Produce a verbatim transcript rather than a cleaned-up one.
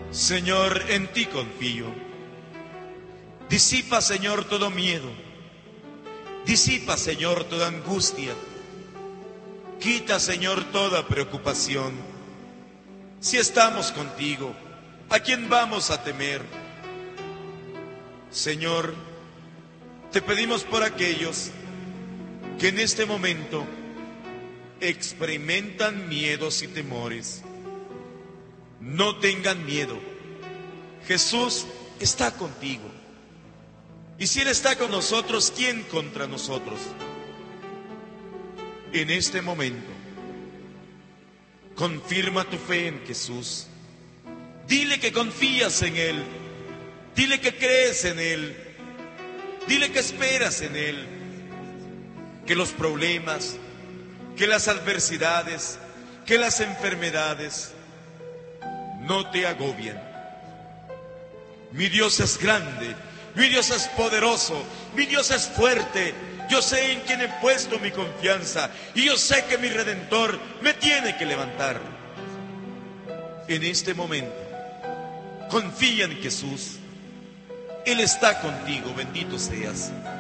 Señor, en ti confío. Disipa, Señor, todo miedo. Disipa, Señor, toda angustia. Quita, Señor, toda preocupación. Si estamos contigo, ¿a quién vamos a temer? Señor, te pedimos por aquellos que en este momento experimentan miedos y temores. No tengan miedo. Jesús está contigo. Y si Él está con nosotros, ¿quién contra nosotros? En este momento, confirma tu fe en Jesús. Dile que confías en Él. Dile que crees en Él. Dile que esperas en Él. Que los problemas, que las adversidades, que las enfermedades no te agobien. Mi Dios es grande, mi Dios es poderoso, mi Dios es fuerte. Yo sé en quién he puesto mi confianza y yo sé que mi Redentor me tiene que levantar. En este momento, confía en Jesús. Él está contigo, bendito seas.